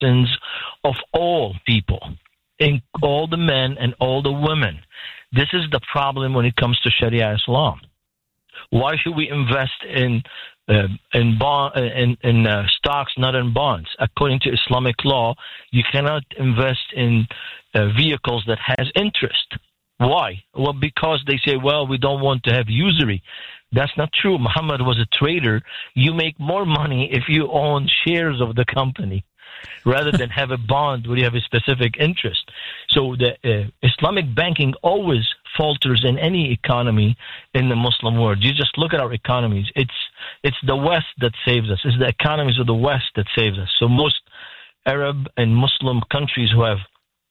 of all people, in all the men and all the women. This is the problem when it comes to Sharia Islam. Why should we invest in stocks, not in bonds? According to Islamic law, you cannot invest in vehicles that has interest. Why? Well, because they say, well, we don't want to have usury. That's not true. Muhammad was a trader. You make more money if you own shares of the company rather than have a bond where you have a specific interest. So the Islamic banking always falters in any economy in the Muslim world. You just look at our economies. It's the West that saves us. It's the economies of the West that saves us. So most Arab and Muslim countries who have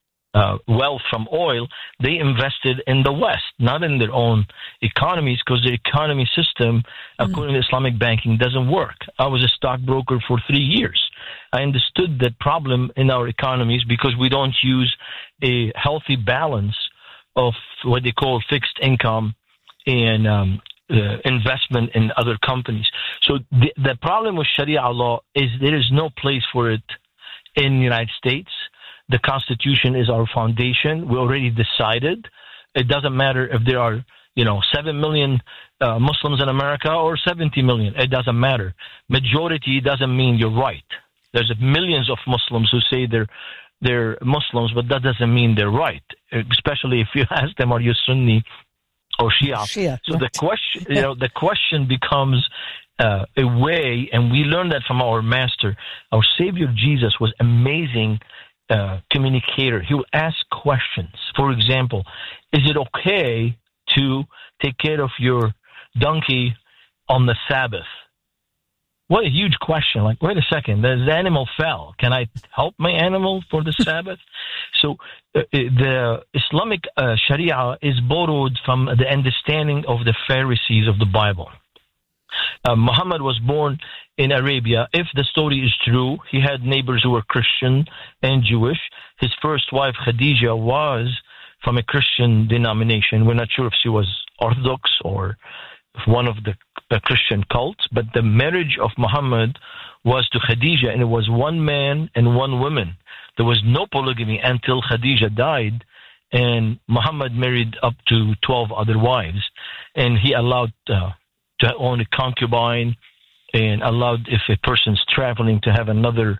wealth from oil, they invested in the West, not in their own economies, because the economy system, according to Islamic banking, doesn't work. I was a stockbroker for 3 years. I understood that problem in our economies because we don't use a healthy balance of what they call fixed income and investment in other companies. So the problem with Sharia law is there is no place for it in the United States. The Constitution is our foundation. We already decided. It doesn't matter if there are, 7 million Muslims in America or 70 million. It doesn't matter. Majority doesn't mean you're right. There's millions of Muslims who say they're Muslims, but that doesn't mean they're right. Especially if you ask them, are you Sunni or Shia? So right. The question becomes a way, and we learned that from our master. Our Savior Jesus was amazing communicator. He will ask questions. For example, is it okay to take care of your donkey on the Sabbath? What a huge question. Like, wait a second, the animal fell. Can I help my animal for the Sabbath? So the Islamic Sharia is borrowed from the understanding of the Pharisees of the Bible. Muhammad was born in Arabia. If the story is true, he had neighbors who were Christian and Jewish. His first wife, Khadija, was from a Christian denomination. We're not sure if she was Orthodox or one of the Christian cults, but the marriage of Muhammad was to Khadija, and it was one man and one woman. There was no polygamy until Khadija died, and Muhammad married up to 12 other wives, and he allowed to own a concubine, and allowed, if a person's traveling, to have another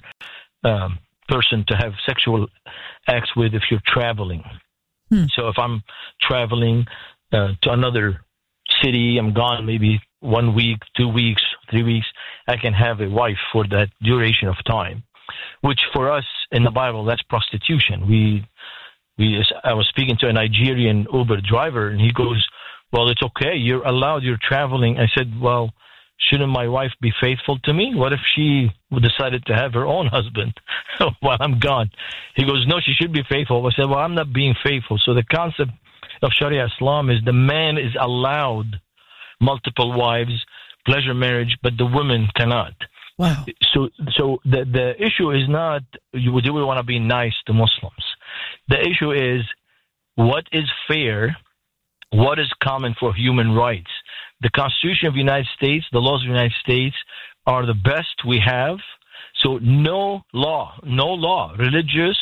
person to have sexual acts with if you're traveling. So if I'm traveling to another city, I'm gone maybe 1 week, 2 weeks, 3 weeks, I can have a wife for that duration of time, which for us in the Bible, that's prostitution. I was speaking to a Nigerian Uber driver, and he goes, well, it's okay. You're allowed. You're traveling. I said, well, shouldn't my wife be faithful to me? What if she decided to have her own husband while I'm gone? He goes, no, she should be faithful. I said, well, I'm not being faithful. So the concept of Sharia Islam is the man is allowed multiple wives, pleasure marriage, but the woman cannot. Wow. So the issue is not, do we want to be nice to Muslims? The issue is, what is fair? What is common for human rights? The Constitution of the United States, the laws of the United States are the best we have. So no law, religious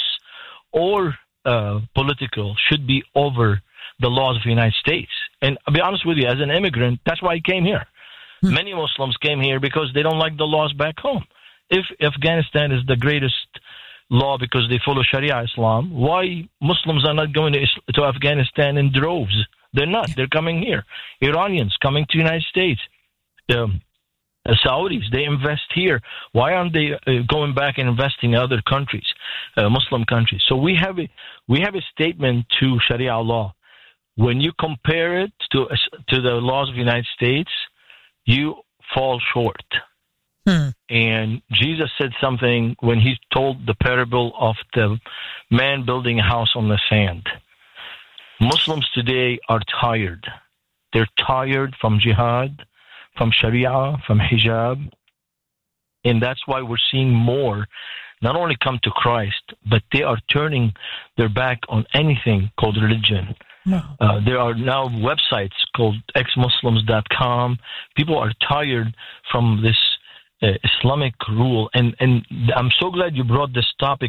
or political, should be over the laws of the United States. And I'll be honest with you, as an immigrant, that's why I came here. Many Muslims came here because they don't like the laws back home. If Afghanistan is the greatest law because they follow Sharia Islam, why Muslims are not going to Afghanistan in droves? They're not. They're coming here. Iranians coming to the United States. Saudis, they invest here. Why aren't they going back and investing in other countries, Muslim countries? So we have a statement to Sharia law. When you compare it to the laws of the United States, you fall short. And Jesus said something when he told the parable of the man building a house on the sand. Muslims today are tired. They're tired from jihad, from Sharia, from hijab. And that's why we're seeing more not only come to Christ, but they are turning their back on anything called religion. No. There are now websites called exmuslims.com. People are tired from this Islamic rule, and I'm so glad you brought this topic